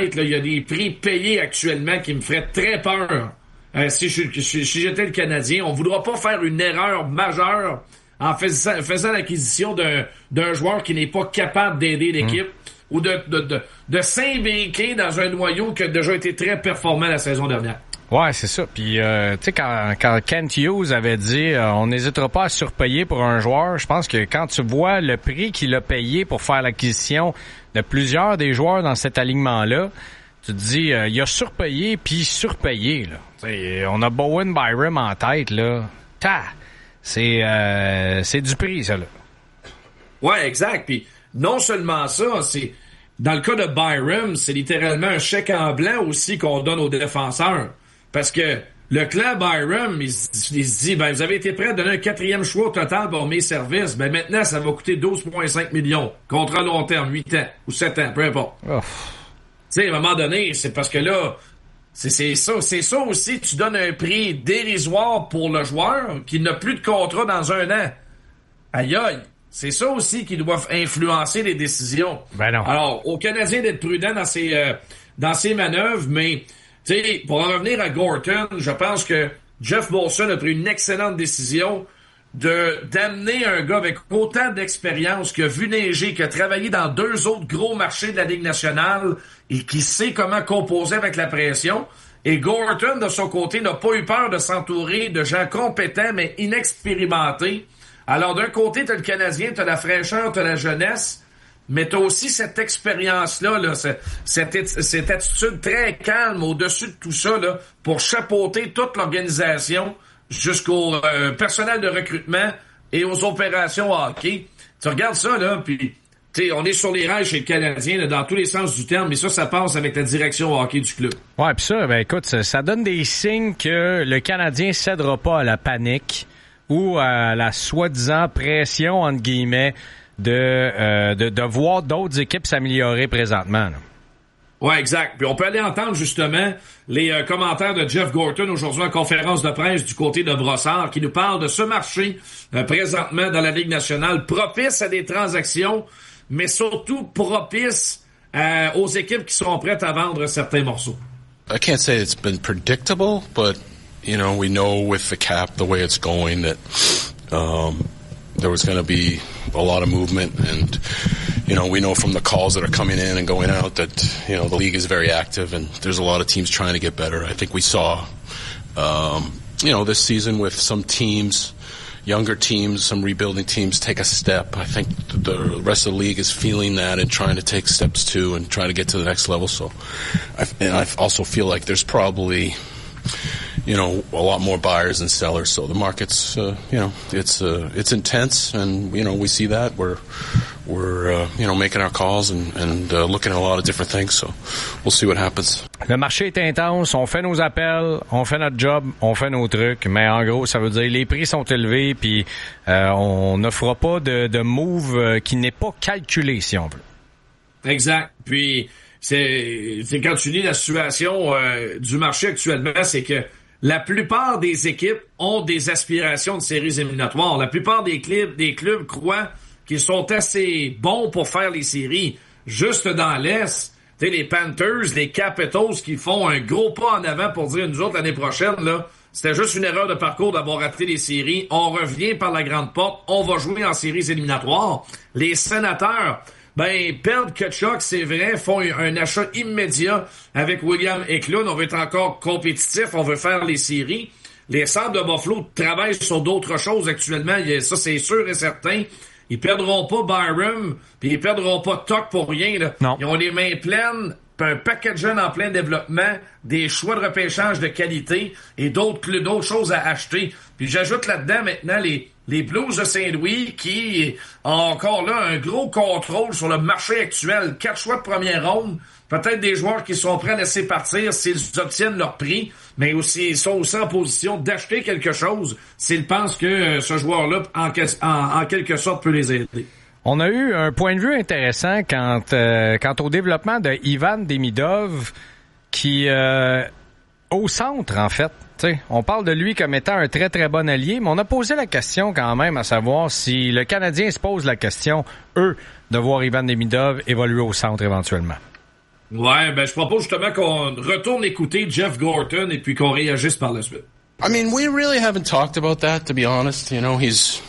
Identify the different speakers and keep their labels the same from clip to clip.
Speaker 1: honnête, là, il y a des prix payés actuellement qui me feraient très peur. Si j'étais le Canadien, on voudra pas faire une erreur majeure en faisant l'acquisition d'un joueur qui n'est pas capable d'aider l'équipe ou de s'imbriquer dans un noyau qui a déjà été très performant la saison dernière.
Speaker 2: Ouais, c'est ça. Puis, tu sais, quand Kent Hughes avait dit on n'hésitera pas à surpayer pour un joueur, je pense que quand tu vois le prix qu'il a payé pour faire l'acquisition de plusieurs des joueurs dans cet alignement-là, tu te dis, il a surpayé puis surpayé, là. T'sais, on a Bowen Byram en tête, là. C'est du prix, ça, là.
Speaker 1: Ouais, exact. Puis, non seulement ça, c'est dans le cas de Byram, c'est littéralement un chèque en blanc aussi qu'on donne aux défenseurs. Parce que le clan Byram, il se dit, ben, vous avez été prêt à donner un 4e choix au total pour mes services. Ben, maintenant, ça va coûter 12,5 millions. Contrat long terme, 8 ans ou 7 ans, peu importe. Tu sais, à un moment donné, c'est parce que là, c'est ça aussi, tu donnes un prix dérisoire pour le joueur qui n'a plus de contrat dans un an. Aïe aïe. C'est ça aussi qui doit influencer les décisions.
Speaker 2: Ben non.
Speaker 1: Alors, aux Canadiens d'être prudents dans ses manœuvres, mais tu sais, pour en revenir à Gorton, je pense que Jeff Molson a pris une excellente décision d'amener un gars avec autant d'expérience qui a vu neiger, qui a travaillé dans 2 autres gros marchés de la Ligue nationale et qui sait comment composer avec la pression. Et Gorton, de son côté, n'a pas eu peur de s'entourer de gens compétents mais inexpérimentés. Alors, d'un côté, t'as le Canadien, t'as la fraîcheur, t'as la jeunesse, mais t'as aussi cette expérience-là, là, cette attitude très calme au-dessus de tout ça, là, pour chapeauter toute l'organisation jusqu'au personnel de recrutement et aux opérations hockey. Tu regardes ça, là, puis on est sur les rails chez le Canadien, là, dans tous les sens du terme, mais ça passe avec la direction hockey du club.
Speaker 2: Ouais, puis ça, ben écoute, ça donne des signes que le Canadien cédera pas à la panique ou à la soi-disant pression, entre guillemets, de voir d'autres équipes s'améliorer présentement, là.
Speaker 1: Ouais, exact. Puis on peut aller entendre justement les commentaires de Jeff Gorton aujourd'hui en conférence de presse du côté de Brossard qui nous parle de ce marché présentement dans la Ligue nationale propice à des transactions, mais surtout propice aux équipes qui sont prêtes à vendre certains morceaux.
Speaker 3: I can't say it's been predictable, but you know, we know with the cap the way it's going that there was going to be a lot of movement, and you know, we know from the calls that are coming in and going out that, you know, the league is very active and there's a lot of teams trying to get better. I think we saw, you know, this season with some teams, younger teams, some rebuilding teams take a step. I think the rest of the league is feeling that and trying to take steps too and trying to get to the next level. So, I also feel like there's probably, you know, a lot more buyers than sellers. So the market's, you know, it's intense, and you know, we see that we're you know, making our calls and looking at a lot of different things. So we'll see what happens.
Speaker 2: Le marché est intense. On fait nos appels, on fait notre job, on fait nos trucs. Mais en gros, ça veut dire les prix sont élevés, puis on ne fera pas de move qui n'est pas calculé, si on veut.
Speaker 1: Exact. Puis c'est quand tu lis la situation du marché actuellement, c'est que la plupart des équipes ont des aspirations de séries éliminatoires. La plupart des clubs croient qu'ils sont assez bons pour faire les séries. Juste dans l'Est, tu sais, les Panthers, les Capitals qui font un gros pas en avant pour dire, nous autres, l'année prochaine, là, c'était juste une erreur de parcours d'avoir raté les séries. On revient par la grande porte. On va jouer en séries éliminatoires. Les Sénateurs, ben, perdent Tkachuk, c'est vrai, font un achat immédiat avec William Eklund. On veut être encore compétitif, on veut faire les séries. Les Sabres de Buffalo travaillent sur d'autres choses actuellement, ça c'est sûr et certain. Ils perdront pas Byram, puis ils perdront pas Tuck pour rien, là.
Speaker 2: Non.
Speaker 1: Ils ont les mains pleines, un paquet de jeunes en plein développement, des choix de repêchage de qualité et d'autres choses à acheter. Puis j'ajoute là-dedans maintenant les Blues de Saint-Louis qui ont encore là un gros contrôle sur le marché actuel. 4 choix de première ronde, peut-être des joueurs qui sont prêts à laisser partir s'ils obtiennent leur prix, mais aussi ils sont aussi en position d'acheter quelque chose s'ils pensent que ce joueur-là, en quelque sorte, peut les aider.
Speaker 2: On a eu un point de vue intéressant quant au développement de Ivan Demidov qui, au centre, en fait, t'sais, on parle de lui comme étant un très, très bon allié, mais on a posé la question quand même à savoir si le Canadien se pose la question, eux, de voir Ivan Demidov évoluer au centre éventuellement.
Speaker 1: Ouais, ben je propose justement qu'on retourne écouter Jeff Gorton et puis qu'on réagisse par la suite.
Speaker 3: I mean, we really haven't talked about that, to be honest. You know, he's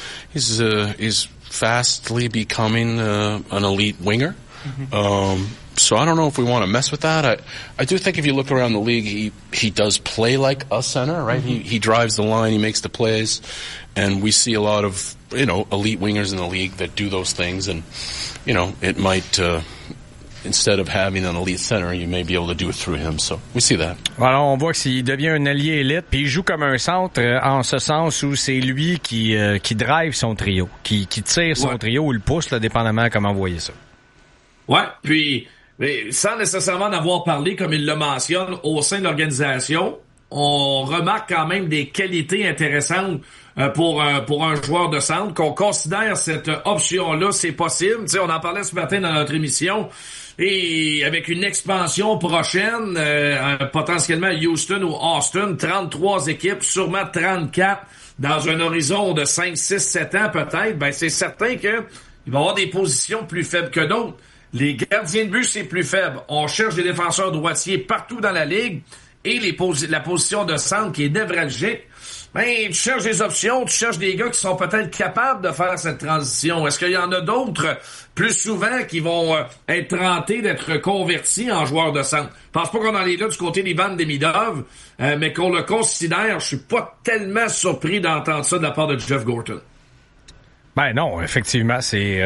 Speaker 3: fastly becoming an elite winger. Mm-hmm. So I don't know if we want to mess with that. I do think if you look around the league, he does play like a center, right? Mm-hmm. He drives the line, he makes the plays, and we see a lot of, you know, elite wingers in the league that do those things, and, you know, it might, instead of having an elite center, you may be able to do it through him. So we see that.
Speaker 2: Alors, on voit qu'il devient un allié élite, puis il joue comme un centre en ce sens où c'est lui qui drive son trio, qui tire son trio ou le pousse, là, dépendamment comment vous voyez ça.
Speaker 1: Ouais, puis mais sans nécessairement en avoir parlé, comme il le mentionne, au sein de l'organisation, on remarque quand même des qualités intéressantes pour un joueur de centre, qu'on considère cette option-là, c'est possible. Tu sais, on en parlait ce matin dans notre émission, et avec une expansion prochaine, potentiellement à Houston ou Austin, 33 équipes, sûrement 34 dans un horizon de 5, 6, 7 ans peut-être, ben c'est certain que il va y avoir des positions plus faibles que d'autres. Les gardiens de but, c'est plus faible. On cherche des défenseurs droitiers partout dans la ligue. Et la position de centre qui est névralgique, ben, tu cherches des options, tu cherches des gars qui sont peut-être capables de faire cette transition. Est-ce qu'il y en a d'autres, plus souvent, qui vont être tentés d'être convertis en joueurs de centre? Je pense pas qu'on en est là du côté d'Ivan Demidov, mais qu'on le considère. Je suis pas tellement surpris d'entendre ça de la part de Jeff Gorton.
Speaker 2: Ben non, effectivement, c'est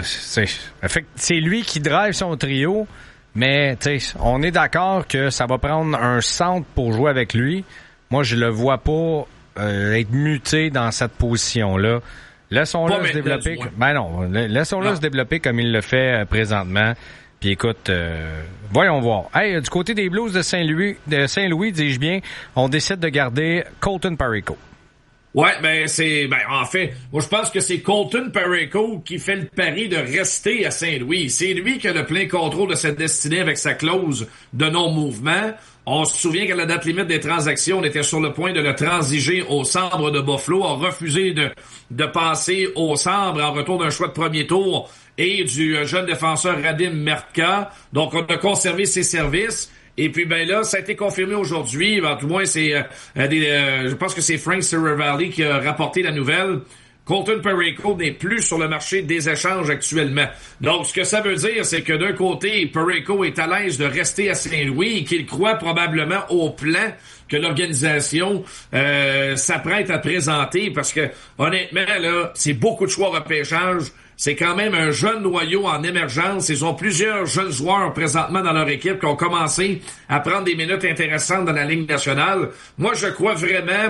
Speaker 2: lui qui drive son trio, mais on est d'accord que ça va prendre un centre pour jouer avec lui. Moi, je le vois pas être muté dans cette position-là. Laissons-le se développer. Ben non, laissons-le se développer comme il le fait présentement. Puis écoute, voyons voir. Hey, du côté des Blues de Saint-Louis, dis-je bien, on décide de garder Colton Parayko.
Speaker 1: Ouais, en fait, moi je pense que c'est Colton Parayko qui fait le pari de rester à Saint-Louis. C'est lui qui a le plein contrôle de cette destinée avec sa clause de non-mouvement. On se souvient qu'à la date limite des transactions, on était sur le point de le transiger au Sabre de Buffalo, a refusé de passer au Sabre en retour d'un choix de premier tour et du jeune défenseur Radim Mertka. Donc on a conservé ses services. Et puis ben là, ça a été confirmé aujourd'hui. Ben, tout moins, c'est je pense que c'est Frank Seravalli qui a rapporté la nouvelle. Colton Parayko n'est plus sur le marché des échanges actuellement. Donc, ce que ça veut dire, c'est que d'un côté, Parayko est à l'aise de rester à Saint-Louis et qu'il croit probablement au plan que l'organisation s'apprête à présenter. Parce que, honnêtement, là, c'est beaucoup de choix repêchage. C'est quand même un jeune noyau en émergence. Ils ont plusieurs jeunes joueurs présentement dans leur équipe qui ont commencé à prendre des minutes intéressantes dans la Ligue nationale. Moi, je crois vraiment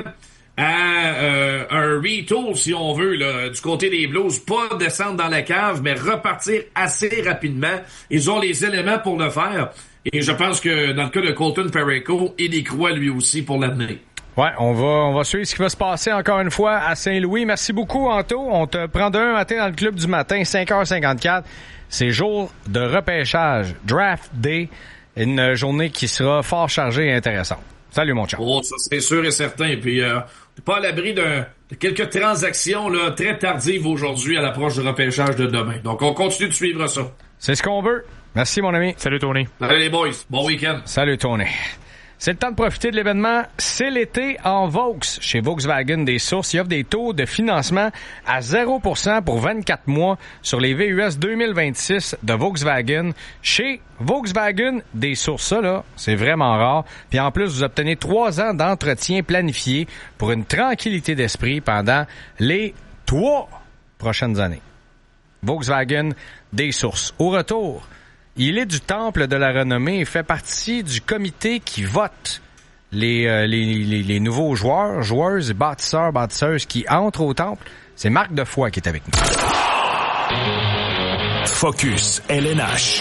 Speaker 1: à un retool, si on veut, là, du côté des Blues. Pas descendre dans la cave, mais repartir assez rapidement. Ils ont les éléments pour le faire. Et je pense que dans le cas de Colton Parayko, il y croit lui aussi pour l'avenir.
Speaker 2: Ouais, on va suivre ce qui va se passer encore une fois à Saint-Louis. Merci beaucoup, Anto. On te prend demain matin dans le club du matin, 5h54. C'est jour de repêchage, draft day, une journée qui sera fort chargée et intéressante. Salut, mon chum.
Speaker 1: Oh, ça c'est sûr et certain. Puis, t'es pas à l'abri de quelques transactions là très tardives aujourd'hui à l'approche du repêchage de demain. Donc, on continue de suivre ça.
Speaker 2: C'est ce qu'on veut. Merci, mon ami.
Speaker 4: Salut, Tony.
Speaker 1: Salut, les boys. Bon week-end.
Speaker 2: Salut, Tony. C'est le temps de profiter de l'événement C'est l'été en Vaux. Chez Volkswagen des Sources, il offre des taux de financement à 0% pour 24 mois sur les VUS 2026 de Volkswagen. Chez Volkswagen des Sources, ça là, c'est vraiment rare. Puis en plus, vous obtenez 3 ans d'entretien planifié pour une tranquillité d'esprit pendant les 3 prochaines années. Volkswagen des Sources. Au retour, il est du temple de la renommée et fait partie du comité qui vote les nouveaux joueuses, bâtisseuses qui entrent au temple. C'est Marc Defoy qui est avec nous.
Speaker 5: Focus LNH.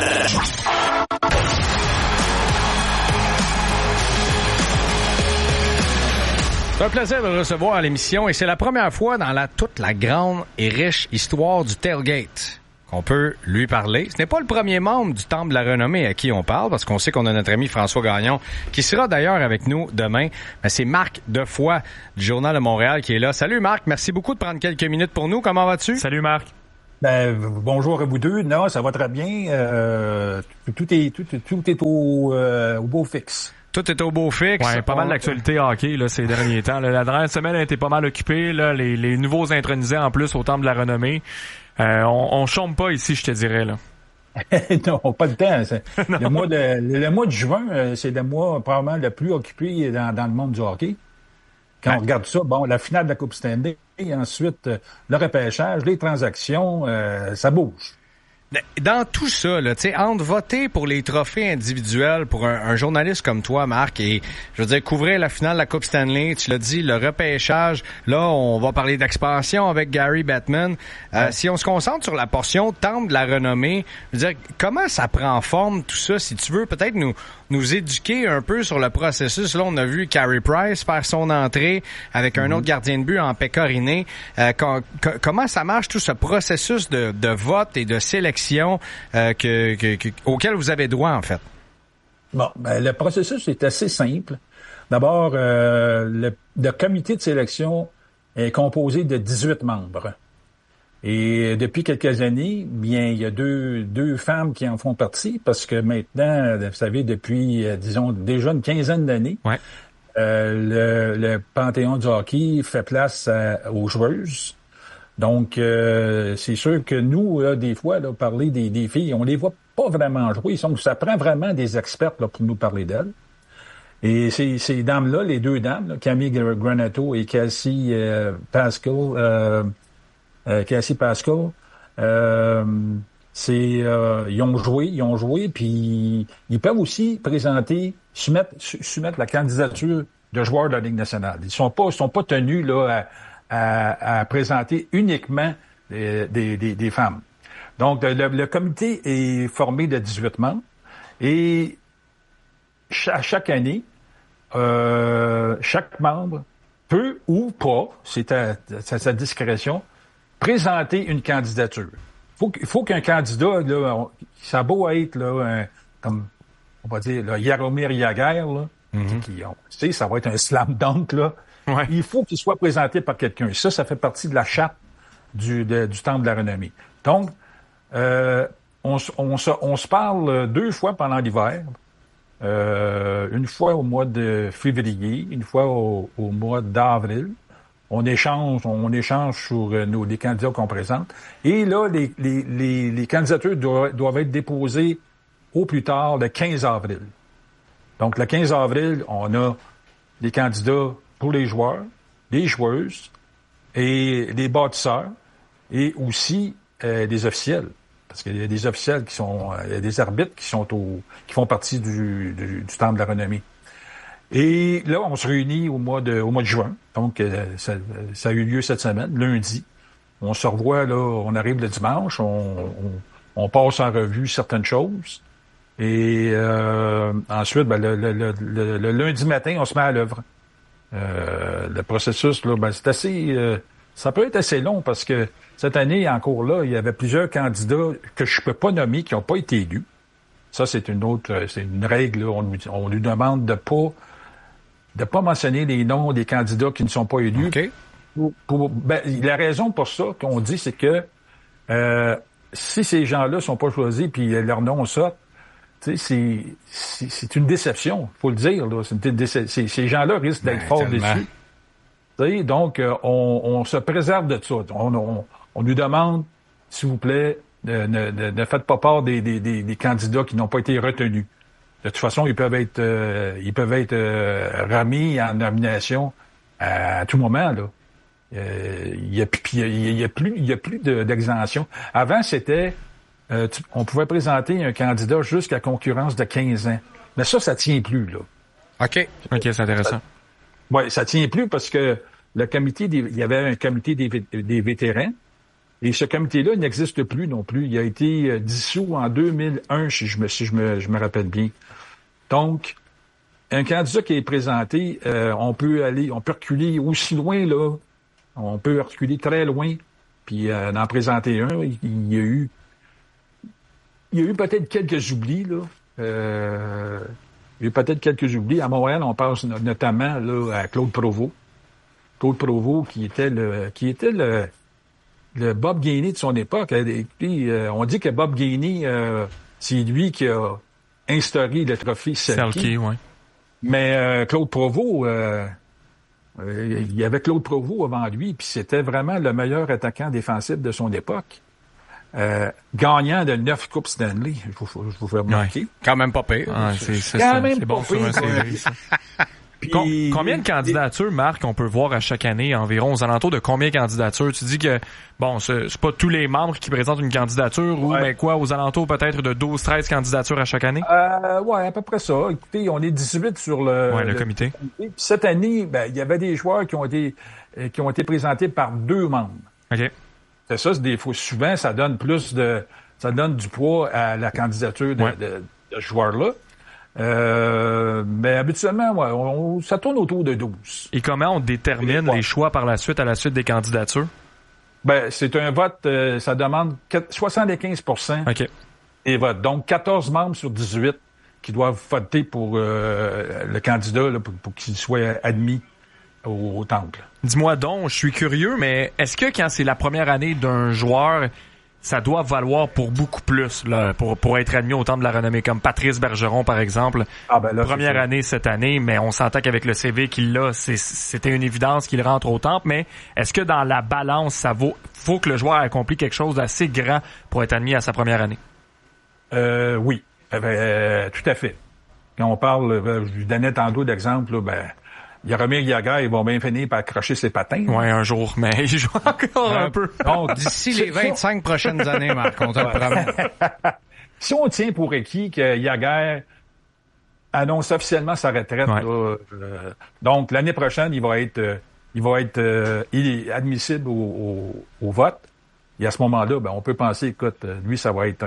Speaker 2: C'est un plaisir de le recevoir à l'émission et c'est la première fois dans toute la grande et riche histoire du tailgate qu'on peut lui parler. Ce n'est pas le premier membre du Temple de la Renommée à qui on parle, parce qu'on sait qu'on a notre ami François Gagnon, qui sera d'ailleurs avec nous demain. Mais c'est Marc Defoy du Journal de Montréal qui est là. Salut Marc, merci beaucoup de prendre quelques minutes pour nous. Comment vas-tu?
Speaker 4: Salut Marc. Bonjour à vous deux. Non, ça va très bien. Tout est au beau fixe.
Speaker 2: Tout est au beau fixe.
Speaker 6: Ouais, pas mal d'actualité hockey là, ces derniers temps. Là. La dernière semaine a été pas mal occupée. Là, les nouveaux intronisés en plus au Temple de la Renommée. On chôme pas ici, je te dirais. Là.
Speaker 4: Non, pas le temps. Le mois de juin, c'est le mois probablement le plus occupé dans le monde du hockey. Quand on regarde ça, la finale de la Coupe Stanley, et ensuite le repêchage, les transactions, ça bouge.
Speaker 2: Dans tout ça, là, tu sais, entre voter pour les trophées individuels pour un journaliste comme toi, Marc, et je veux dire couvrir la finale de la Coupe Stanley, tu l'as dit, le repêchage, là, on va parler d'expansion avec Gary Bettman. Si on se concentre sur la portion Temple de la Renommée, je veux dire, comment ça prend forme tout ça, si tu veux peut-être nous éduquer un peu sur le processus. Là, on a vu Carey Price faire son entrée avec un autre gardien de but en Pekka Rinne. Comment ça marche tout ce processus de vote et de sélection auquel vous avez droit, en fait?
Speaker 4: Le processus est assez simple. D'abord, le comité de sélection est composé de 18 membres. Et depuis quelques années, bien, il y a deux femmes qui en font partie parce que maintenant, vous savez, depuis, disons, déjà une quinzaine d'années,
Speaker 6: ouais.
Speaker 4: Le Panthéon du hockey fait place aux joueuses. Donc, c'est sûr que nous, là, des fois, là, parler des filles, on les voit pas vraiment jouer. Donc, ça prend vraiment des experts là, pour nous parler d'elles. Et ces dames-là, les deux dames, là, Camille Granato et Cassie Pascal, ils ont joué, puis ils peuvent aussi soumettre la candidature de joueurs de la Ligue nationale. Ils sont pas tenus là à présenter uniquement des femmes. Donc, le comité est formé de 18 membres et à chaque année, chaque membre peut ou pas, c'est à sa discrétion, présenter une candidature. Il faut qu'un candidat, là, ça a beau être là, comme on va dire là, Jaromir Jagr, là, ça va être un slam dunk, là.
Speaker 6: Ouais.
Speaker 4: Il faut qu'il soit présenté par quelqu'un. Ça fait partie de la charte du Temple de la Renommée. Donc, on se parle 2 fois pendant l'hiver. Une fois au mois de février, une fois au mois d'avril. On échange sur les candidats qu'on présente. Et là, les candidatures doivent être déposées au plus tard le 15 avril. Donc, le 15 avril, on a des candidats pour les joueurs, les joueuses et les bâtisseurs et aussi des officiels. Parce qu'il y a des officiels il y a des arbitres qui font partie du Temple de la Renommée. Et là, on se réunit au mois de juin. Donc, ça a eu lieu cette semaine, lundi. On se revoit, là, on arrive le dimanche, on passe en revue certaines choses. Et ensuite, le lundi matin, on se met à l'œuvre. Le processus, là, c'est assez... ça peut être assez long parce que cette année, encore là, il y avait plusieurs candidats que je peux pas nommer qui n'ont pas été élus. Ça, c'est une règle, là. On lui demande de pas mentionner les noms des candidats qui ne sont pas élus.
Speaker 2: Okay.
Speaker 4: La raison pour ça qu'on dit, c'est que si ces gens-là sont pas choisis puis leur nom sort, c'est une déception, faut le dire. Là. Ces gens-là risquent d'être fort déçus. Donc, on se préserve de ça. On nous demande, s'il vous plaît, ne faites pas part des candidats qui n'ont pas été retenus. De toute façon, ils peuvent être remis en nomination à tout moment. Là, il y a plus d'exemption. Avant, c'était on pouvait présenter un candidat jusqu'à concurrence de 15 ans. Mais ça tient plus là.
Speaker 2: OK, c'est intéressant.
Speaker 4: Oui, ça tient plus parce que il y avait un comité des vétérans. Et ce comité-là n'existe plus non plus. Il a été dissous en 2001, si je me rappelle bien. Donc, un candidat qui est présenté, on peut reculer aussi loin, là. On peut reculer très loin, puis en présenter un. Il y a eu peut-être quelques oublis, là. Il y a eu peut-être quelques oublis. À Montréal, on pense notamment là, à Claude Provost. Claude Provost, qui était le le Bob Gainey de son époque. Puis, on dit que Bob Gainey, c'est lui qui a instauré le trophée Selke.
Speaker 6: Ouais.
Speaker 4: Mais Claude Provost, il y avait Claude Provost avant lui, puis c'était vraiment le meilleur attaquant défensif de son époque. Gagnant de 9 Coupes Stanley, je vous fais remarquer.
Speaker 2: Ouais. Quand même pas pire.
Speaker 6: C'est bon sur un CV, ça. Puis, combien de candidatures, Marc, on peut voir à chaque année environ, aux alentours de combien de candidatures? Tu dis que, bon, c'est pas tous les membres qui présentent une candidature ou, ben quoi, aux alentours peut-être de 12-13 candidatures à chaque année?
Speaker 4: Ouais, à peu près ça. Écoutez, on est 18 sur le
Speaker 6: comité.
Speaker 4: Puis cette année, ben, il y avait des joueurs qui ont été présentés par 2 membres.
Speaker 6: OK.
Speaker 4: C'est ça, des fois, souvent, ça donne du poids à la candidature de ce joueur-là. Mais habituellement, ça tourne autour de 12.
Speaker 6: Et comment on détermine les choix par la suite, à la suite des candidatures? Ben,
Speaker 4: c'est un vote, ça demande 75% des votes. Donc, 14 membres sur 18 qui doivent voter pour le candidat là, pour qu'il soit admis au temple.
Speaker 6: Dis-moi donc, je suis curieux, mais est-ce que quand c'est la première année d'un joueur, ça doit valoir pour beaucoup plus là, pour être admis au Temple de la Renommée, comme Patrice Bergeron, par exemple.
Speaker 4: Là,
Speaker 6: première année cette année, mais on s'entend qu'avec le CV qu'il a, c'était une évidence qu'il rentre au Temple, mais est-ce que dans la balance, faut que le joueur ait accompli quelque chose d'assez grand pour être admis à sa première année?
Speaker 4: Oui, tout à fait. Quand on parle, je lui donnais tantôt d'exemple, Jaromir Jagr, il va bien finir par accrocher ses patins.
Speaker 6: Oui, un jour, mais il joue encore un peu.
Speaker 2: Donc, d'ici les 25 prochaines années, Marc, on te le promet.
Speaker 4: Si on tient pour acquis que Jagr annonce officiellement sa retraite, donc l'année prochaine, il va être admissible au vote. Et à ce moment-là, on peut penser, écoute, lui, ça va être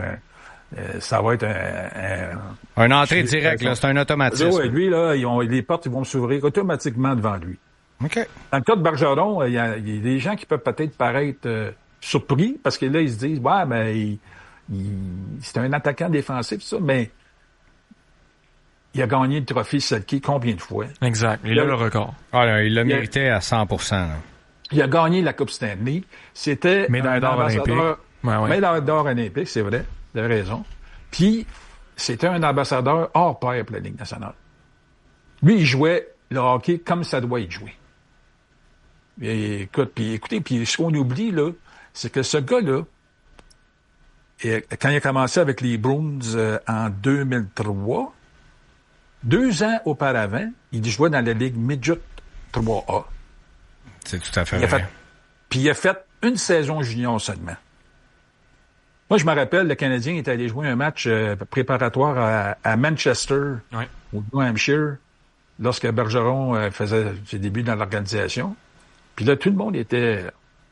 Speaker 2: un entrée directe, là, c'est un automatisme.
Speaker 4: Lui, là, les portes vont s'ouvrir automatiquement devant lui.
Speaker 2: OK.
Speaker 4: Dans le cas de Bergeron, il y a des gens qui peuvent peut-être paraître surpris parce que là, ils se disent, c'est un attaquant défensif, ça, mais il a gagné le trophée Selke combien de fois?
Speaker 6: Exact. Il a le record.
Speaker 2: Il l'a mérité à 100%. Là.
Speaker 4: Il a gagné la Coupe Stanley. C'était
Speaker 6: médaille d'or olympique.
Speaker 4: Médaille d'or olympique, c'est vrai. Vous avez raison. Puis, c'était un ambassadeur hors pair pour la Ligue nationale. Lui, il jouait le hockey comme ça doit être joué. Et, écoutez, ce qu'on oublie, là, c'est que ce gars-là, quand il a commencé avec les Bruins en 2003, 2 ans auparavant, il jouait dans la Ligue Midget 3A.
Speaker 2: C'est tout à fait vrai.
Speaker 4: Puis il a fait une saison junior seulement. Moi, je me rappelle, le Canadien est allé jouer un match préparatoire à Manchester, au New Hampshire, lorsque Bergeron faisait ses débuts dans l'organisation. Puis là, tout le monde était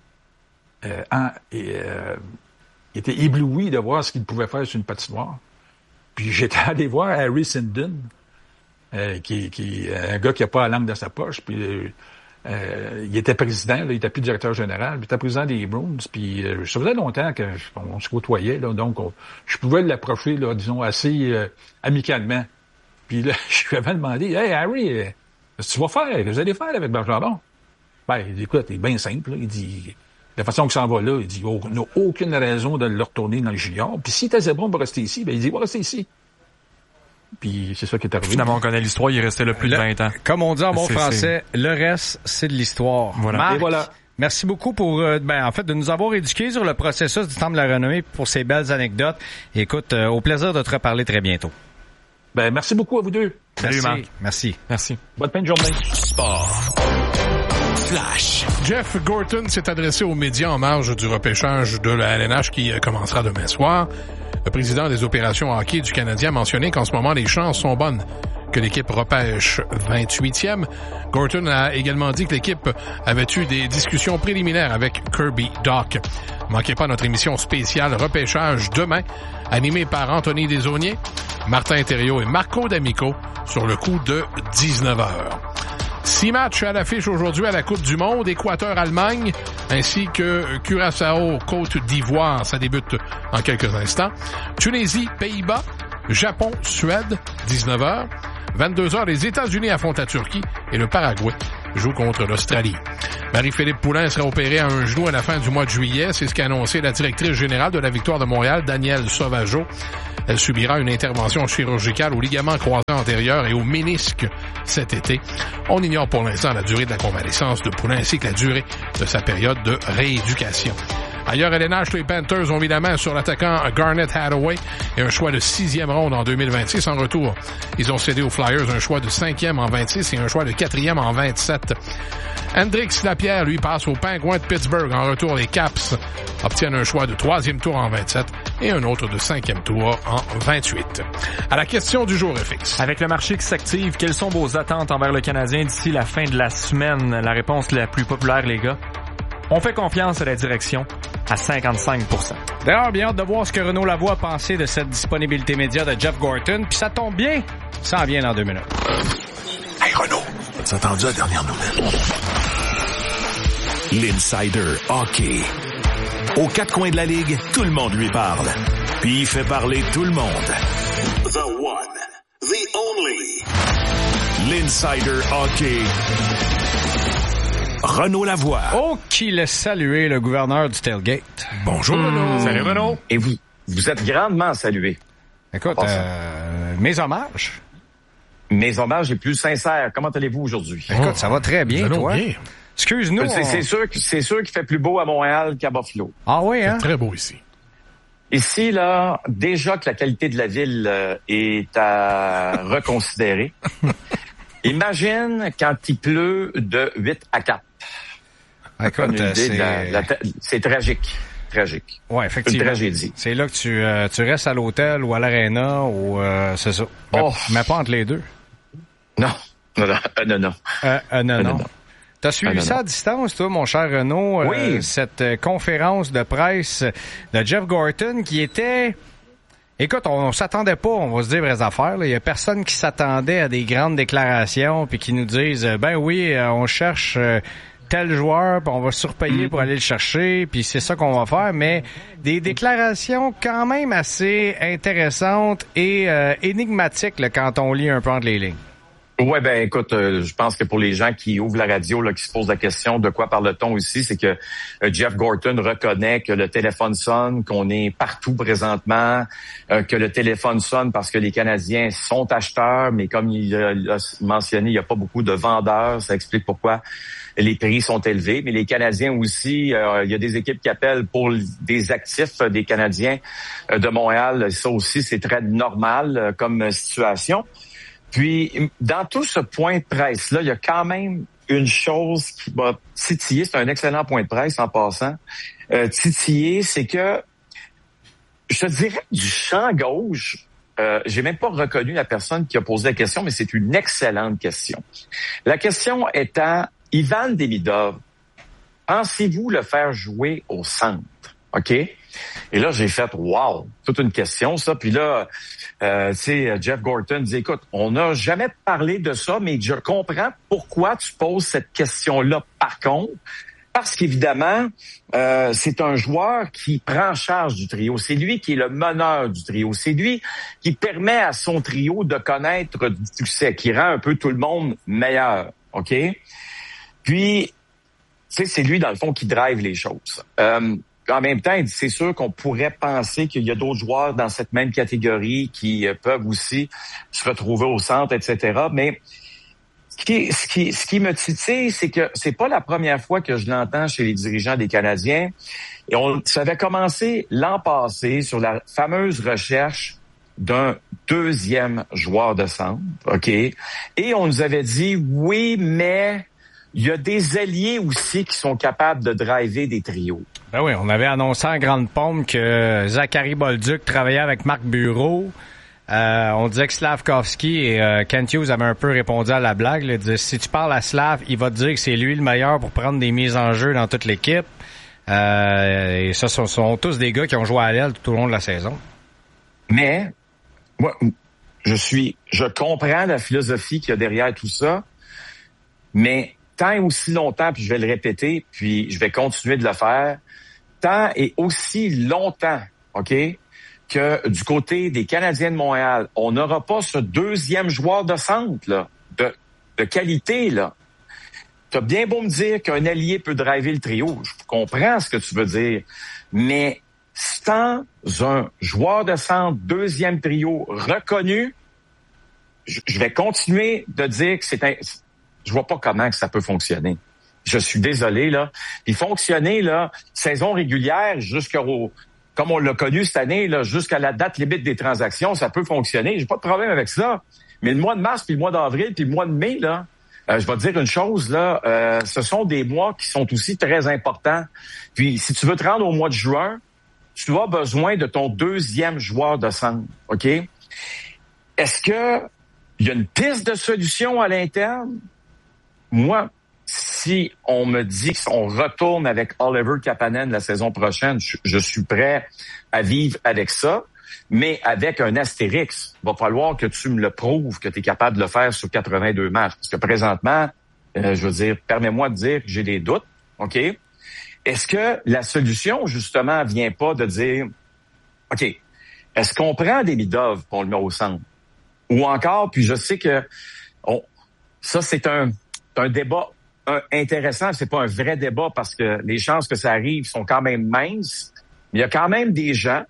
Speaker 4: ébloui de voir ce qu'il pouvait faire sur une patinoire. Puis j'étais allé voir Harry Sinden, qui est un gars qui n'a pas la langue dans sa poche. Puis il était président, là, il était plus directeur général, puis il était président des Bruins, puis ça faisait longtemps qu'on se côtoyait, là, donc je pouvais l'approcher, là, disons, assez amicalement. Puis là, je lui avais demandé, « Hey, Harry, qu'est-ce que tu vas faire? Qu'est-ce que vous allez faire avec Bergeron? » Il dit, écoute, c'est bien simple, là. Il dit, la façon que ça en va là, il dit, on n'a aucune raison de le retourner dans le junior. Puis s'il était bon pour rester ici, il dit, va rester ici. Puis c'est ça qui est arrivé.
Speaker 6: Finalement, on connaît l'histoire, il est resté là plus de 20 ans.
Speaker 2: Comme on dit en bon français, le reste, c'est de l'histoire.
Speaker 6: Voilà.
Speaker 2: Marc,
Speaker 4: et voilà.
Speaker 2: Merci beaucoup pour de nous avoir éduqués sur le processus du Temple de la Renommée pour ces belles anecdotes. Écoute, au plaisir de te reparler très bientôt.
Speaker 4: Merci beaucoup à vous deux.
Speaker 6: Salut, Marc.
Speaker 2: Merci.
Speaker 4: Bonne fin de journée.
Speaker 5: Sport. Flash.
Speaker 7: Jeff Gorton s'est adressé aux médias en marge du repêchage de la LNH qui commencera demain soir. Le président des opérations hockey du Canadien a mentionné qu'en ce moment, les chances sont bonnes que l'équipe repêche 28e. Gorton a également dit que l'équipe avait eu des discussions préliminaires avec Kirby Dach. Manquez pas notre émission spéciale repêchage demain, animée par Anthony Desaulniers, Martin Thériault et Marco D'Amico sur le coup de 19h. 6 matchs à l'affiche aujourd'hui à la Coupe du Monde, Équateur-Allemagne, ainsi que Curaçao-Côte d'Ivoire, ça débute en quelques instants. Tunisie-Pays-Bas, Japon-Suède, 19h. 22h, les États-Unis affrontent la Turquie et le Paraguay joue contre l'Australie. Marie-Philippe Poulin sera opérée à un genou à la fin du mois de juillet. C'est ce qu'a annoncé la directrice générale de la Victoire de Montréal, Danielle Sauvageau. Elle subira une intervention chirurgicale au ligament croisé antérieur et au ménisque cet été. On ignore pour l'instant la durée de la convalescence de Poulin ainsi que la durée de sa période de rééducation. Ailleurs, LNH, les Panthers ont mis la main sur l'attaquant Garnet Hathaway et un choix de 6e ronde en 2026. En retour, ils ont cédé aux Flyers un choix de 5e en 26 et un choix de 4e en 27. Hendrix Lapierre, lui, passe aux Penguins de Pittsburgh. En retour, les Caps obtiennent un choix de 3e tour en 27 et un autre de 5e tour en 28. À la question du jour, FX.
Speaker 6: Avec le marché qui s'active, quelles sont vos attentes envers le Canadien d'ici la fin de la semaine? La réponse la plus populaire, les gars. On fait confiance à la direction à 55%.
Speaker 2: D'ailleurs, bien hâte de voir ce que Renaud Lavoie a pensé de cette disponibilité média de Jeff Gorton. Puis ça tombe bien, ça en vient dans 2 minutes.
Speaker 5: Hey Renaud, as-tu entendu la dernière nouvelle? L'Insider Hockey. Aux 4 coins de la Ligue, tout le monde lui parle. Puis il fait parler tout le monde. The one, the only. L'Insider Hockey. Renaud Lavoie.
Speaker 2: Oh, qui laisse saluer le gouverneur du Tailgate.
Speaker 7: Bonjour, Renaud.
Speaker 6: Salut, Renaud.
Speaker 8: Et vous êtes grandement salué.
Speaker 2: Écoute, mes hommages.
Speaker 8: Mes hommages les plus sincères. Comment allez-vous aujourd'hui?
Speaker 2: Écoute, ça va très bien, toi. Bien. Excuse-nous.
Speaker 8: C'est sûr qu'il fait plus beau à Montréal qu'à Buffalo.
Speaker 2: Ah oui, hein?
Speaker 7: C'est très beau ici.
Speaker 8: Ici, là, déjà que la qualité de la ville est à reconsidérer. Imagine quand il pleut de 8 à 4.
Speaker 2: Écoute,
Speaker 8: c'est tragique. Tragique.
Speaker 2: Ouais, effectivement.
Speaker 8: Une tragédie.
Speaker 2: C'est là que tu restes à l'hôtel ou à l'aréna ou c'est ça. Mais pas entre les deux.
Speaker 8: Non. Non.
Speaker 2: T'as suivi ça à distance, toi, mon cher Renaud?
Speaker 8: Oui.
Speaker 2: Cette conférence de presse de Jeff Gorton qui était... Écoute, on s'attendait pas, on va se dire vraies affaires. Il y a personne qui s'attendait à des grandes déclarations puis qui nous disent ben oui, on cherche tel joueur, puis on va surpayer pour aller le chercher, puis c'est ça qu'on va faire. Mais des déclarations quand même assez intéressantes et énigmatiques là, quand on lit un peu entre les lignes.
Speaker 8: Ouais, ben écoute, je pense que pour les gens qui ouvrent la radio, là, qui se posent la question de quoi parle-t-on ici, c'est que Jeff Gorton reconnaît que le téléphone sonne, qu'on est partout présentement, que le téléphone sonne parce que les Canadiens sont acheteurs, mais comme il a mentionné, il n'y a pas beaucoup de vendeurs. Ça explique pourquoi les prix sont élevés. Mais les Canadiens aussi, il y a des équipes qui appellent pour des actifs des Canadiens de Montréal. Ça aussi, c'est très normal comme situation. Puis, dans tout ce point de presse-là, il y a quand même une chose qui m'a titillé. C'est un excellent point de presse en passant. Titillé, c'est que, je te dirais, du champ gauche, j'ai même pas reconnu la personne qui a posé la question, mais c'est une excellente question. La question étant, Ivan Demidov, pensez-vous le faire jouer au centre? OK? Et là, j'ai fait, wow, toute une question, ça. Puis là, Jeff Gorton dit, écoute, on n'a jamais parlé de ça, mais je comprends pourquoi tu poses cette question-là. Par contre, parce qu'évidemment, c'est un joueur qui prend en charge du trio. C'est lui qui est le meneur du trio. C'est lui qui permet à son trio de connaître du succès, qui rend un peu tout le monde meilleur. OK? Puis, c'est lui, dans le fond, qui drive les choses. En même temps, c'est sûr qu'on pourrait penser qu'il y a d'autres joueurs dans cette même catégorie qui peuvent aussi se retrouver au centre, etc. Mais ce qui me titille, c'est que c'est pas la première fois que je l'entends chez les dirigeants des Canadiens. Et ça avait commencé l'an passé sur la fameuse recherche d'un deuxième joueur de centre, OK? Et on nous avait dit, oui, mais il y a des alliés aussi qui sont capables de driver des trios.
Speaker 2: Ben oui, on avait annoncé en grande pompe que Zachary Bolduc travaillait avec Marc Bureau. On disait que Slavkovski et Kent Hughes avaient un peu répondu à la blague. Là, disait, si tu parles à Slav, il va te dire que c'est lui le meilleur pour prendre des mises en jeu dans toute l'équipe. Et ça, ce sont tous des gars qui ont joué à l'aile tout au long de la saison.
Speaker 8: Mais, moi, je comprends la philosophie qu'il y a derrière tout ça, mais tant et aussi longtemps, puis je vais le répéter, puis je vais continuer de le faire, tant et aussi longtemps, OK, que du côté des Canadiens de Montréal, on n'aura pas ce deuxième joueur de centre, là, de qualité, là. t'as bien beau me dire qu'un allié peut driver le trio. Je comprends ce que tu veux dire. Mais sans un joueur de centre, deuxième trio reconnu, je vais continuer de dire que je vois pas comment que ça peut fonctionner. Je suis désolé, là. Puis fonctionner, là, saison régulière comme on l'a connu cette année, là, jusqu'à la date limite des transactions, ça peut fonctionner. J'ai pas de problème avec ça. Mais le mois de mars, puis le mois d'avril, puis le mois de mai, là, je vais te dire une chose, là, ce sont des mois qui sont aussi très importants. Puis, si tu veux te rendre au mois de juin, tu as besoin de ton deuxième joueur de centre, OK? Est-ce que il y a une piste de solution à l'interne? Moi, si on me dit qu'on retourne avec Oliver Kapanen la saison prochaine, je suis prêt à vivre avec ça, mais avec un astérix. Il va falloir que tu me le prouves que tu es capable de le faire sur 82 matchs. Parce que présentement, je veux dire, permets-moi de dire que j'ai des doutes, OK? Est-ce que la solution, justement, vient pas de dire, OK, est-ce qu'on prend Demidov pour le met au centre? Ou encore, puis je sais que ça, c'est un débat intéressant, c'est pas un vrai débat parce que les chances que ça arrive sont quand même minces. Mais il y a quand même des gens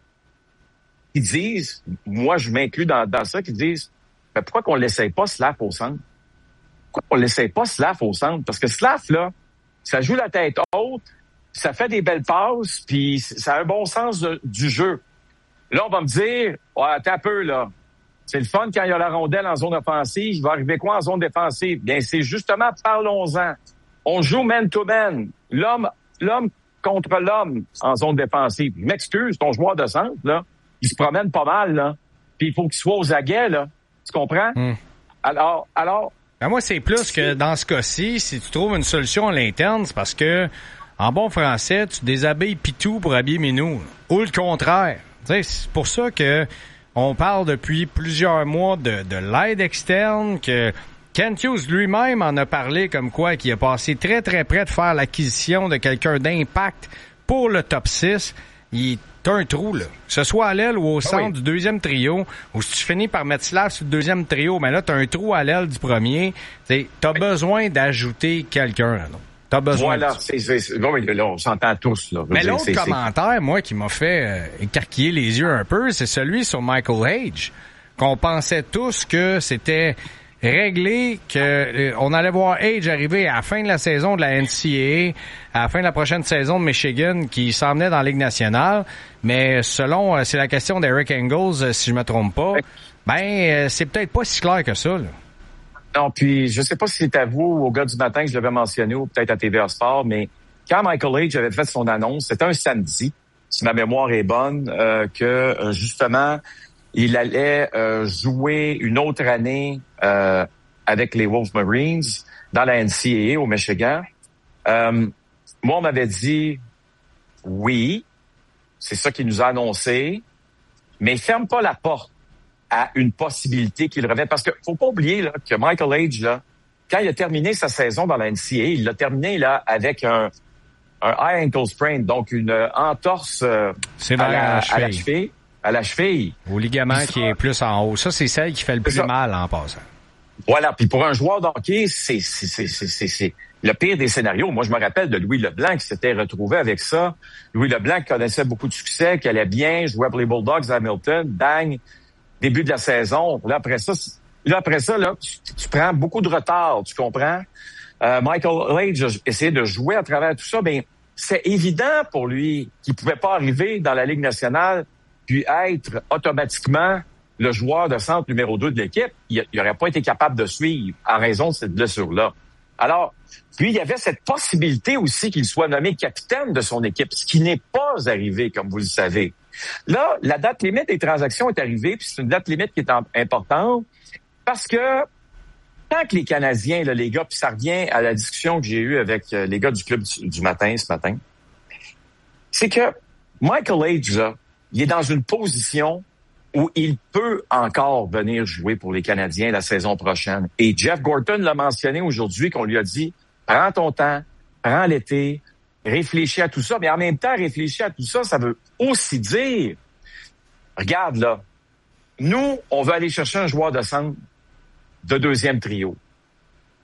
Speaker 8: qui disent, moi je m'inclus dans ça, qui disent, mais pourquoi qu'on l'essaye pas Slav au centre? Pourquoi qu'on l'essaye pas Slav au centre? Parce que Slav, là, ça joue la tête haute, ça fait des belles passes, puis ça a un bon sens du jeu. Là, on va me dire, attends un peu, là. C'est le fun quand il y a la rondelle en zone offensive. Il va arriver quoi en zone défensive? Bien, c'est justement, parlons-en. On joue man-to-man. L'homme contre l'homme en zone défensive. Je m'excuse, ton joueur de centre, là, il se promène pas mal, là. Puis il faut qu'il soit aux aguets, là. Tu comprends? Alors...
Speaker 2: Ben moi, c'est plus que dans ce cas-ci, si tu trouves une solution à l'interne, c'est parce que, en bon français, tu déshabilles Pitou pour habiller Minou. Ou le contraire. Tu sais, c'est pour ça que on parle depuis plusieurs mois de l'aide externe, que Kent Hughes lui-même en a parlé comme quoi qu'il a passé très, très près de faire l'acquisition de quelqu'un d'impact pour le top 6. T'as un trou, là. Que ce soit à l'aile ou au centre du deuxième trio, ou si tu finis par mettre Slav sur le deuxième trio, mais là, t'as un trou à l'aile du premier. T'as besoin d'ajouter quelqu'un, là. T'as besoin.
Speaker 8: Voilà, là, on s'entend tous, là.
Speaker 2: Mais l'autre commentaire, moi, qui m'a fait écarquiller les yeux un peu, c'est celui sur Michael Hage, qu'on pensait tous que c'était réglé, que on allait voir Hage arriver à la fin de la saison de la NCAA, à la fin de la prochaine saison de Michigan, qui s'en venait dans la Ligue nationale. Mais selon, c'est la question d'Eric Engels, si je me trompe pas, c'est peut-être pas si clair que ça, là.
Speaker 8: Non, puis je sais pas si c'est à vous ou au gars du matin que je l'avais mentionné ou peut-être à TVA Sport, mais quand Michael Hage avait fait son annonce, c'était un samedi, si ma mémoire est bonne, que justement, il allait jouer une autre année avec les Wolves Marines dans la NCAA au Michigan. Moi, on m'avait dit oui, c'est ça qu'il nous a annoncé, mais ferme pas la porte à une possibilité qu'il revienne. Parce que faut pas oublier là, que Michael Hage, là, quand il a terminé sa saison dans la NCAA, il l'a terminé là avec un high ankle sprain, donc une entorse à la cheville.
Speaker 2: Au ligament qui est plus en haut. Ça, c'est celle qui fait le plus mal en passant.
Speaker 8: Voilà. Puis pour un joueur de hockey, c'est le pire des scénarios. Moi, je me rappelle de Louis Leblanc qui s'était retrouvé avec ça. Louis Leblanc connaissait beaucoup de succès, qui allait bien, jouait pour les Bulldogs à Hamilton, bang, début de la saison. Là, après ça, tu prends beaucoup de retard, tu comprends? Michael Hage a essayé de jouer à travers tout ça. Ben, c'est évident pour lui qu'il pouvait pas arriver dans la Ligue nationale puis être automatiquement le joueur de centre numéro 2 de l'équipe. Il aurait pas été capable de suivre en raison de cette blessure-là. Alors, puis il y avait cette possibilité aussi qu'il soit nommé capitaine de son équipe, ce qui n'est pas arrivé, comme vous le savez. Là, la date limite des transactions est arrivée, puis c'est une date limite qui est importante, parce que tant que les Canadiens, là, les gars, puis ça revient à la discussion que j'ai eue avec les gars du club du matin ce matin, c'est que Michael Hage, là, il est dans une position où il peut encore venir jouer pour les Canadiens la saison prochaine. Et Jeff Gorton l'a mentionné aujourd'hui, qu'on lui a dit, prends ton temps, prends l'été, réfléchis à tout ça. Mais en même temps, réfléchir à tout ça, ça veut aussi dire, regarde là, nous, on veut aller chercher un joueur de centre de deuxième trio.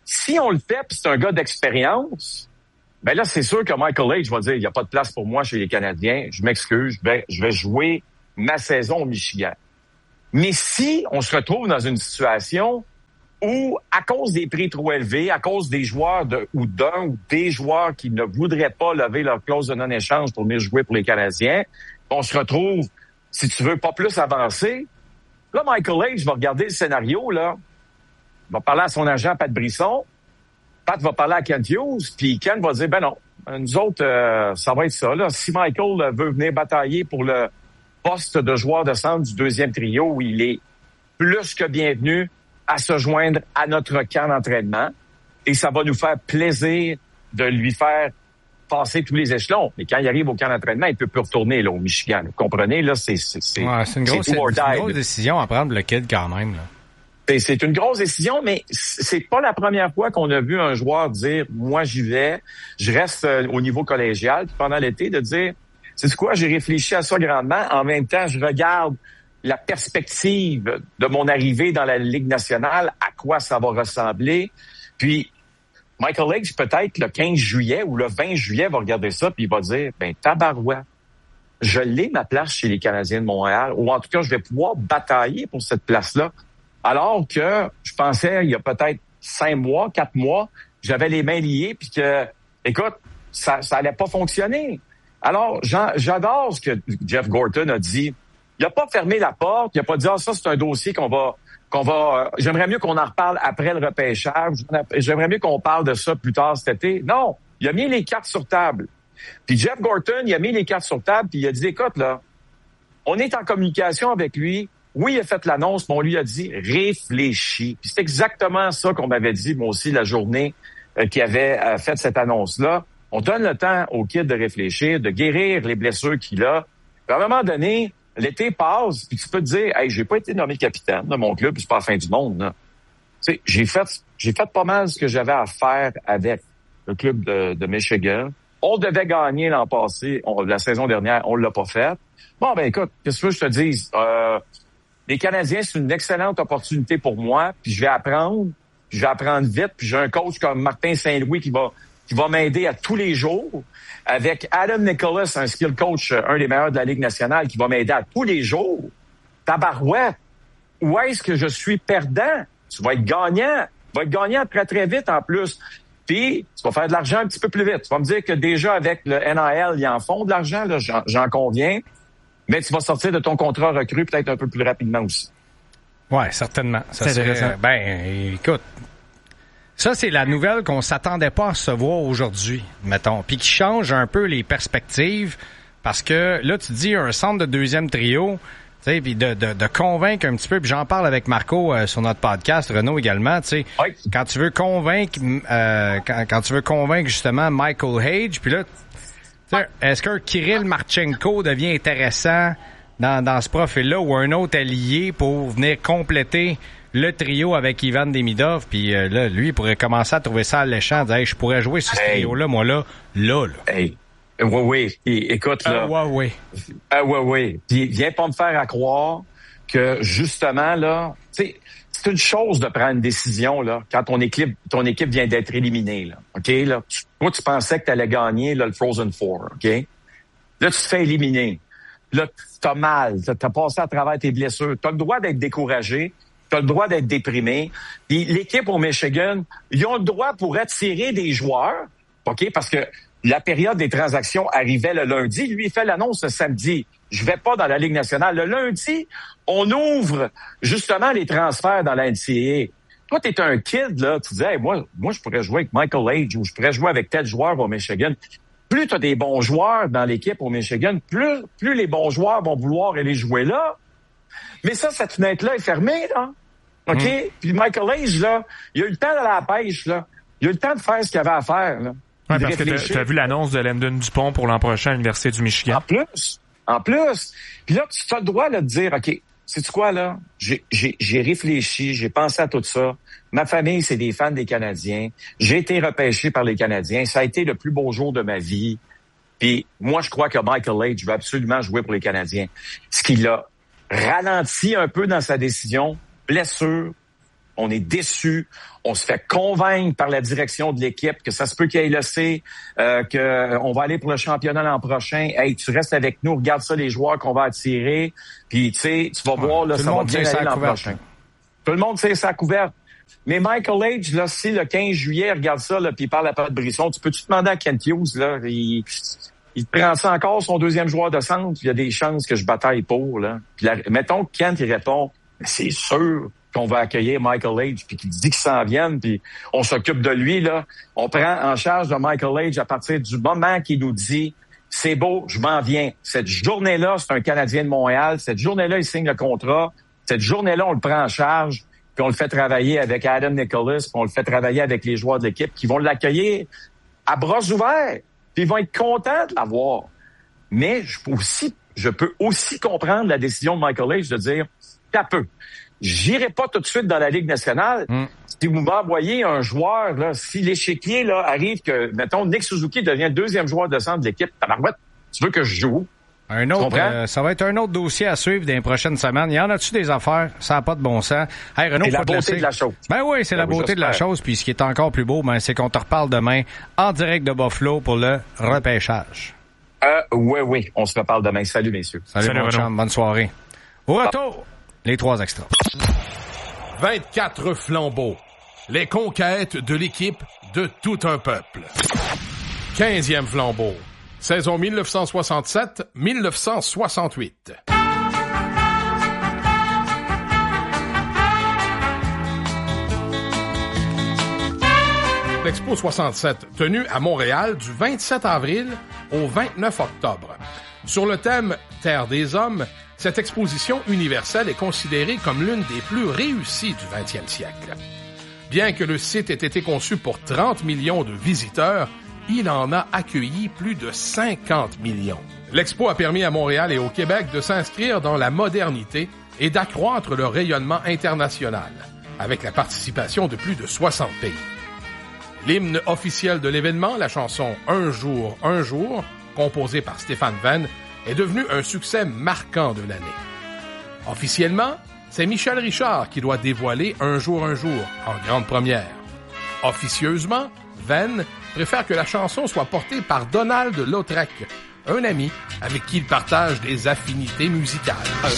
Speaker 8: Si on le fait, puis c'est un gars d'expérience, ben là, c'est sûr que Michael H va dire, il n'y a pas de place pour moi chez les Canadiens. Je m'excuse, je vais jouer ma saison au Michigan. Mais si on se retrouve dans une situation où, à cause des prix trop élevés, à cause des joueurs ou des joueurs qui ne voudraient pas lever leur clause de non-échange pour venir jouer pour les Canadiens, on se retrouve, si tu veux, pas plus avancé. Là, Michael H va regarder le scénario, là. Il va parler à son agent, Pat Brisson. Pat va parler à Kent Hughes, puis Kent va dire, ben non, nous autres, ça va être ça, là. Si Michael veut venir batailler pour le poste de joueur de centre du deuxième trio, il est plus que bienvenu à se joindre à notre camp d'entraînement. Et ça va nous faire plaisir de lui faire passer tous les échelons. Mais quand il arrive au camp d'entraînement, il peut plus retourner là, au Michigan. Vous comprenez? Là, c'est
Speaker 2: une grosse décision à prendre, le kid, quand même. Là.
Speaker 8: C'est une grosse décision, mais c'est pas la première fois qu'on a vu un joueur dire « Moi, j'y vais, je reste au niveau collégial. » Puis pendant l'été, de dire « C'est quoi, j'ai réfléchi à ça grandement. En même temps, je regarde la perspective de mon arrivée dans la Ligue nationale, à quoi ça va ressembler. » Puis Michael H, peut-être le 15 juillet ou le 20 juillet, va regarder ça puis il va dire « Ben, tabarouette, je l'ai ma place chez les Canadiens de Montréal, ou en tout cas, je vais pouvoir batailler pour cette place-là. » Alors que je pensais, il y a peut-être 4 mois, j'avais les mains liées puis que, écoute, ça allait pas fonctionner. Alors, j'adore ce que Jeff Gorton a dit. Il a pas fermé la porte, il a pas dit, ça, c'est un dossier qu'on va, j'aimerais mieux qu'on en reparle après le repêchage, j'aimerais mieux qu'on parle de ça plus tard cet été. Non, il a mis les cartes sur table. Puis Jeff Gorton, il a mis les cartes sur table puis il a dit, écoute, là, on est en communication avec lui. Oui, il a fait l'annonce, mais on lui a dit « réfléchis ». Puis c'est exactement ça qu'on m'avait dit, moi aussi, la journée qui avait fait cette annonce-là. On donne le temps au kid de réfléchir, de guérir les blessures qu'il a. Puis à un moment donné, l'été passe, puis tu peux te dire « Hey, j'ai pas été nommé capitaine de mon club, puis c'est pas la fin du monde. » Tu sais, j'ai fait pas mal ce que j'avais à faire avec le club de Michigan. On devait gagner l'an passé, la saison dernière, on l'a pas fait. Bon, ben écoute, qu'est-ce que je te dise? Les Canadiens, c'est une excellente opportunité pour moi, puis je vais apprendre vite, puis j'ai un coach comme Martin Saint-Louis qui va m'aider à tous les jours, avec Adam Nicholas, un skill coach, un des meilleurs de la Ligue nationale, qui va m'aider à tous les jours. Tabarouette, où est-ce que je suis perdant? Tu vas être gagnant. Tu vas être gagnant très, très vite en plus. Puis, tu vas faire de l'argent un petit peu plus vite. Tu vas me dire que déjà avec le NIL, ils en font de l'argent, là, j'en conviens. Mais tu vas sortir de ton contrat recru peut-être un peu plus rapidement aussi.
Speaker 2: Ouais, certainement. Ça serait, écoute, ça c'est la nouvelle qu'on s'attendait pas à recevoir aujourd'hui, mettons, puis qui change un peu les perspectives, parce que là tu dis un centre de deuxième trio, tu sais, puis de convaincre un petit peu, puis j'en parle avec Marco sur notre podcast, Renaud également, tu sais, oui. Quand tu veux convaincre justement Michael Hage, puis là est-ce qu'un Kirill Marchenko devient intéressant dans ce profil-là ou un autre allié pour venir compléter le trio avec Ivan Demidov? Puis là, lui, il pourrait commencer à trouver ça alléchant, dire hey, je pourrais jouer sur ce trio-là, moi là.
Speaker 8: Hey. Oui. Écoute, là.
Speaker 2: Oui.
Speaker 8: Puis viens pas me faire à croire que justement, là, tu sais, c'est une chose de prendre une décision là quand ton équipe vient d'être éliminée là. OK là, toi tu pensais que tu allais gagner là, le Frozen Four, OK? Là tu te fais éliminer. Là t'as mal, t'as passé à travers tes blessures, t'as le droit d'être découragé, t'as le droit d'être déprimé. Puis l'équipe au Michigan, ils ont le droit pour attirer des joueurs, OK? Parce que la période des transactions arrivait le lundi, lui il fait l'annonce le samedi. Je vais pas dans la Ligue nationale. Le lundi, on ouvre justement les transferts dans la NCAA. Toi, t'es un kid, là, tu dis, hey, moi, je pourrais jouer avec Michael Hage ou je pourrais jouer avec tel joueur au Michigan. Plus t'as des bons joueurs dans l'équipe au Michigan, plus les bons joueurs vont vouloir aller jouer là. Mais ça, cette fenêtre-là est fermée, là. OK? Puis Michael Hage, là, il a eu le temps d'aller à la pêche, là. Il a eu le temps de faire ce qu'il avait à faire, là.
Speaker 6: Ouais, parce que t'as vu l'annonce de Landon Dupont pour l'an prochain à l'Université du Michigan.
Speaker 8: En plus. Puis là, tu as le droit là, de dire, OK, sais-tu quoi, là? J'ai réfléchi, j'ai pensé à tout ça. Ma famille, c'est des fans des Canadiens. J'ai été repêché par les Canadiens. Ça a été le plus beau jour de ma vie. Puis moi, je crois que Michael Hage va absolument jouer pour les Canadiens. Ce qui l'a ralenti un peu dans sa décision, blessure, on est déçus, on se fait convaincre par la direction de l'équipe que ça se peut qu'il ait laissé, qu'on va aller pour le championnat l'an prochain. Hey, tu restes avec nous, regarde ça les joueurs qu'on va attirer, puis tu sais, tu vas voir, là, ça va bien aller l'an prochain. Tout le monde sait sa couverte. Mais Michael H, là, si le 15 juillet, regarde ça, là, puis il parle à Pat Brisson, tu peux-tu demander à Kent Hughes, là, il prend ça encore, son deuxième joueur de centre, il y a des chances que je bataille pour, là. Puis mettons que Kent, il répond, c'est sûr qu'on va accueillir Michael H, puis qu'il dit qu'il s'en vienne, puis on s'occupe de lui, là. On prend en charge de Michael H à partir du moment qu'il nous dit, c'est beau, je m'en viens. Cette journée-là, c'est un Canadien de Montréal. Cette journée-là, il signe le contrat. Cette journée-là, on le prend en charge, puis on le fait travailler avec Adam Nicholas, puis on le fait travailler avec les joueurs de l'équipe qui vont l'accueillir à bras ouverts. Puis ils vont être contents de l'avoir. Mais je peux aussi comprendre la décision de Michael H de dire, t'as peu. J'irai pas tout de suite dans la Ligue nationale. Si vous m'envoyez un joueur, là, si l'échiquier là arrive que, mettons, Nick Suzuki devient le deuxième joueur de centre de l'équipe, tabarouette, tu veux que je joue?
Speaker 2: Un autre, ça va être un autre dossier à suivre dans les prochaines semaines. Il y en a-tu des affaires? Ça n'a pas de bon sens. Hey, Renaud,
Speaker 8: c'est la beauté de la chose.
Speaker 2: Ben oui, c'est la beauté de la chose. Puis ce qui est encore plus beau, c'est qu'on te reparle demain en direct de Buffalo pour le repêchage.
Speaker 8: Oui. On se reparle demain. Salut, messieurs.
Speaker 2: Salut mon chum. Bonne soirée. Au retour, les 3 extras.
Speaker 7: 24 flambeaux. Les conquêtes de l'équipe de tout un peuple. 15e flambeau. Saison 1967-1968. L'Expo 67, tenue à Montréal du 27 avril au 29 octobre. Sur le thème « Terre des hommes », cette exposition universelle est considérée comme l'une des plus réussies du 20e siècle. Bien que le site ait été conçu pour 30 millions de visiteurs, il en a accueilli plus de 50 millions. L'expo a permis à Montréal et au Québec de s'inscrire dans la modernité et d'accroître leur rayonnement international, avec la participation de plus de 60 pays. L'hymne officiel de l'événement, la chanson « Un jour, composée par Stéphane Venn, est devenu un succès marquant de l'année. Officiellement, c'est Michel Richard qui doit dévoiler Un jour, en grande première. Officieusement, Venn préfère que la chanson soit portée par Donald Lautrec, un ami avec qui il partage des affinités musicales.